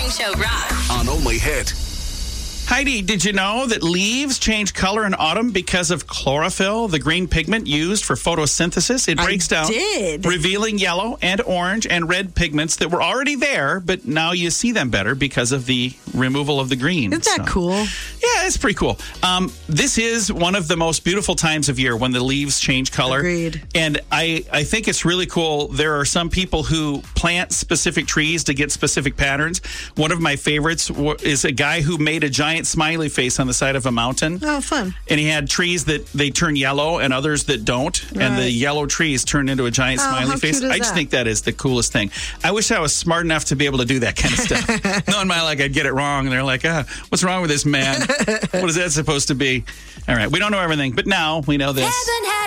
Morning Show rocks. On Only Hit. Heidi, did you know that leaves change color in autumn because of chlorophyll, the green pigment used for photosynthesis? It breaks down, revealing yellow and orange and red pigments that were already there, but now you see them better because of the removal of the green. Isn't that cool? Yeah, it's pretty cool. This is one of the most beautiful times of year when the leaves change color. Agreed. And I think it's really cool. There are some people who plant specific trees to get specific patterns. One of my favorites is a guy who made a giant smiley face on the side of a mountain. Oh, fun. And he had trees that they turn yellow and others that don't. Right. And the yellow trees turn into a giant smiley face. I just think that is the coolest thing. I wish I was smart enough to be able to do that kind of stuff. Knowing I'd get it wrong. And they're like, what's wrong with this man? What is that supposed to be? All right. We don't know everything, but now we know this.